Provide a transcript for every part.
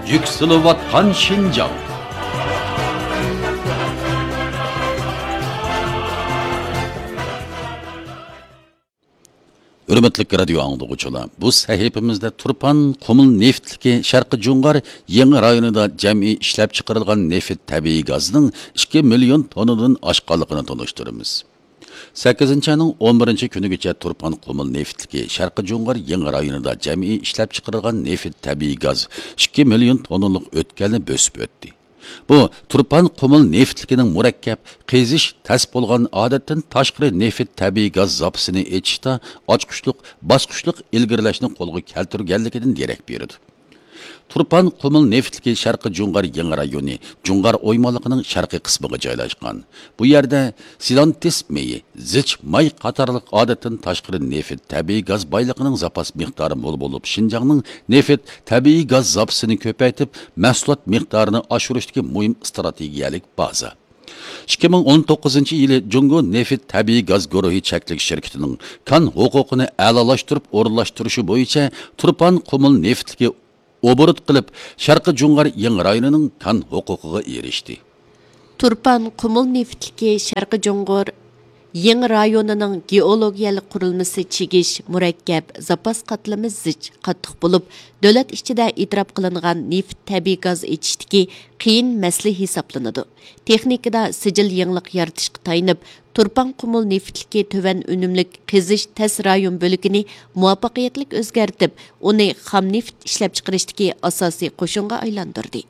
Yükselivatkan Şinjan. Hürmetlik radyo anlıqçılar, bu sahifimizde Turpan Qumul Neftliki Şarkı Cungar yeni rayonida cemi işlep çıkarılgan neft tabiiy gazının 2 milyon tonunun aşqanlığını tanıştırımız. 8 ayının 11 günügacha Turpan Qumul Neftliki Şarkı Cungar yeni rayonida cemi işlep çıkarılgan neft tabiiy gaz 2 milyon tonunluk ötkenini bösüp ötdi. Bu Turpan Qumul Neftlikining murakkab, qizish tas bo'lgan odatdan tashqari neft tabiiy gaz zapasini etishda ochqishliq, bosqishliq ilgirlashni qo'lga keltirganligidan derak beradi. Turpan Qumul Neftliki Sharqi Jungar yangi rayoni Jungar o'ymaliqining sharqiy qismiga joylashgan. Bu yerda Silantis meyi, zich may qatorliq odatdan tashqari neft tabiiy gaz boyligining zapas miqdori mo'l bo'lib, Xinjiangning neft tabiiy gaz zapasini ko'paytib, mahsulot miqdorini oshirishdagi muhim strategiyalik baza. 2019 yili Jungo Neft Tabiiy Gaz guruhi cheklik shirkatining kan huquqini a'lolashtirib o'rinlashtirishi bo'yicha Turpan Qumul Neftliki oburut qilib, Sharqi Jungar yangi rayonining kan huquqiga erishdi. Turpan Qumul Neftliki Sharqi Jungar yangi rayonining geologiyalik qurilmasi chegish, murakkab, zapas qatlami zich, qattiq bo'lib, davlat ichida e'tirof qilingan neft tabiiy gaz echishdagi qiyin masala hisoblanadi. Texnikada sijil yangilik yaratishga tayinib, Turpan Qumul Neftliki töven unumlik qizish tas rayon bo'ligini muvaffaqiyatli o'zgartib, uni xam neft ishlab chiqarishdagi asosiy qo'shinga aylantirdi.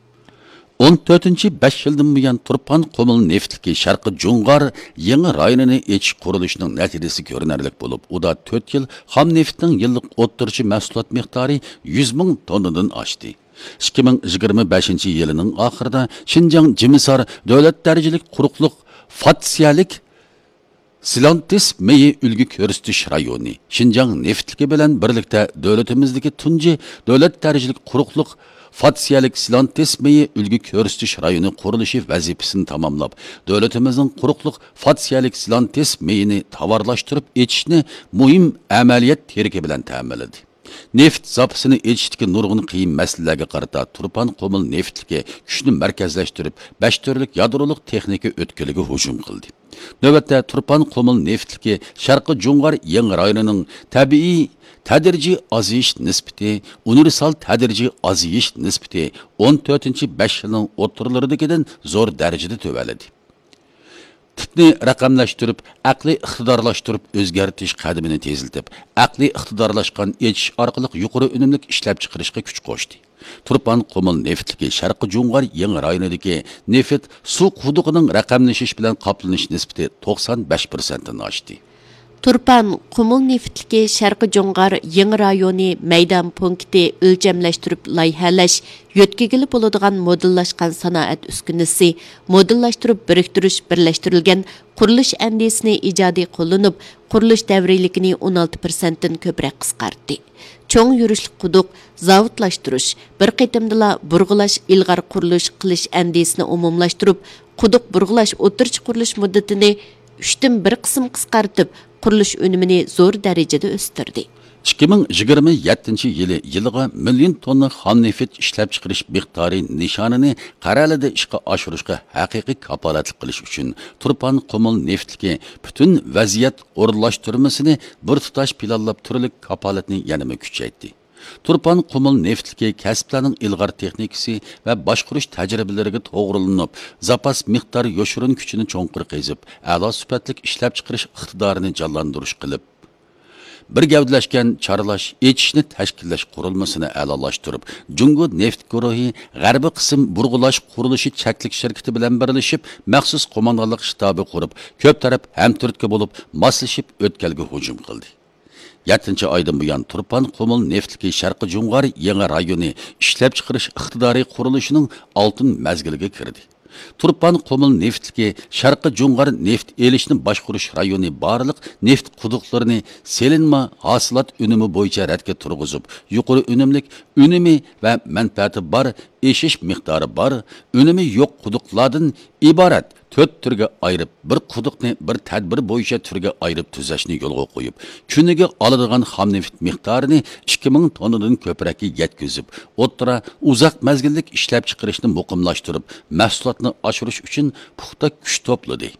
14-5 yildan buyon Turpan Qumul Neftliki Sharqi Jungar yangi rayonini echish qurilishining natijasi ko'rinarli bo'lib, u da 4 yil xam neftning yillik o'ttirchi mahsulot miqdori 100 ming tonnadan oshdi. 2025-yilining oxirida Xinjiang Jimisar davlat darajalik quruqliq fatsiyalik Silantis meyi ulgi ko'rsatish rayoni Xinjiang Neftliki bilan birlikda davlatimizdagi tunji davlat darajalik quruqliq fatsiyalik Silantis meyi ulgi ko'rsatish rayoni qurilishi vazifasini tamomlab, davlatimizning quruqliq fatsiyalik Silantis meyini tovarlashtirib etishni muhim amaliyat terki bilan ta'minladi. Neft zapasini etishdagi nurg'un qiyin masalalarga qarata Turpan Qumul Neftliki kuchni markazlashtirib, 5 turlik yadroliq texnika o'tkiliga hujum qildi. Navbatda Turpan Qumul Neftliki Sharqi Jungar yangi rayonining tabiiy tadrijiy oziyish nisbati, universal tadrijiy oziyish nisbati 14-5 yilning o'ttirlaridagidan zo'r darajada to'valadi. Tipni raqamlashtirib, aqliy iqtidorlashtirib o'zgartirish qadamini teziltib, aqliy iqtidorlashgan etish orqali yuqori unumli ishlab chiqarishga kuch qo'shdi. Turpan Qumul Neftliki Sharqi Jungar yangi rayonidagi neft suv quduqining raqamlashish bilan qoplanish nisbati 95% dan oshdi. Turpan Qumul Neftliki Sharqi Jungar yangi rayoni maydon punkti o'lchamlashtirib loyihalash, yo'tkigili bo'ladigan modellashgan sanoat uskunasi, modellashtirib birlashtirilgan qurilish andisini ijodiy qo'llanib, qurilish davriyligini 16% dan ko'proq qisqartdi. Cho'ng yurishli quduq, zavodlashtirish, bir qitimdala burg'ulash, ilg'or qurilish qilish andisini umumlashtirib, quduq burg'ulash o'tirchi qurilish muddatini 3dan 1 qism qisqartib, qurilish unumini zo'r darajada o'stirdi. 2027-yili yiliga million tonna xam neft ishlab chiqarish miqdori nishonini qaralida ishga oshirishga haqiqiy kapolatlik qilish uchun Turpan Qumul Neftliki butun vaziyat o'rinlashtirmasini bir tutash planlab turlik kapolatni yanada kuchaytirdi. Turpan Qumul Neftliki kasblarning ilg'or texnikasi va boshqarish tajribalariga to'g'rilanib, zapas miqdor yoshirin kuchini cho'nqir qezib, a'lo sifatli ishlab chiqarish iqtidorini jonlantirish qilib, bir gavdalashgan charlash, etishni tashkillash qurilmasini a'lolashtirib, Jungo Neft guruhi g'arbiy qism burg'ulash qurilishi cheklik shirkati bilan birlashib, maxsus qo'mondonlik shtabi qurib, ko'p taraf hamturtga bo'lib, moslashib o'tkalga hujum qildi. 7-oydan buyon Turpan Qumul Neftliki Sharqi Jungar yangi rayoni ishlab chiqarish iqtidoriy qurilishining oltin mazgiliga kirdi. Turpan Qumul Neftliki Sharqi Jungar neft elishni boshqarish rayoni barliq neft quduqlarini selinma hosilat unumi bo'yicha radga turg'izib, yuqori unumlik, unumi va manfaati bor, eshish miqdori bor, unumi yo'q quduqlardan iborat 4 turga ayırıp, bir quduqni bir tadbir bo'yicha turga ayırıp tuzashni yo'lga qo'yib, kuniga oladigan xam neft miqdorini 2000 tonnadan ko'proqqa yetkazib, o'ttira uzoq mezgillik ishlab chiqarishni muqimlashtirib, mahsulotni oshirish uchun puxta kuch to'pladi.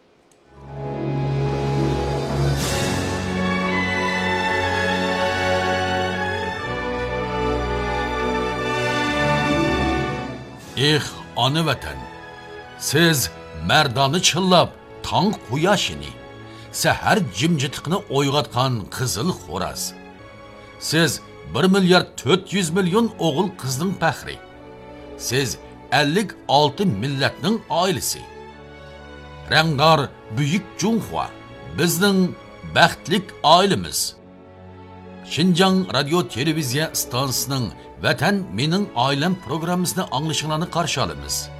Ana vatan, siz merdani chillab, tong quyoshini, sahar jimjitliqni o'yg'otgan qizil xo'raz. Siz 1 milyard 400 milyon o'g'il qizning faxri. Siz 56 millatning oilasi. Rangdor buyuk Junxua, bizning baxtlik oilamiz. Xinjiang radio televiziya stansiyasining Vatan mening oilam programmasini anglashinglarni qarshi olamiz.